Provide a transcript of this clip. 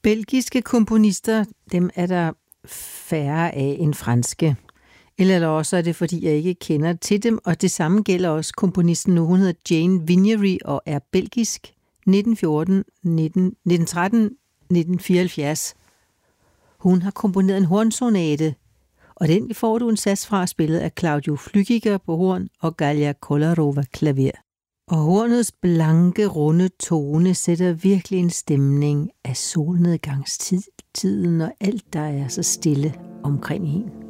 Belgiske komponister, dem er der færre af end franske. Eller også er det, fordi jeg ikke kender til dem, og det samme gælder også komponisten nu. Hun hedder Jane Vignery og er belgisk. 1913, 1974. Hun har komponeret en hornsonate, og den får du en sats fra, spillet af Claudio Flückiger på horn og Galia Kolarova klaver. Og hornets blanke, runde tone sætter virkelig en stemning af solnedgangstiden og alt, der er så stille omkring hende.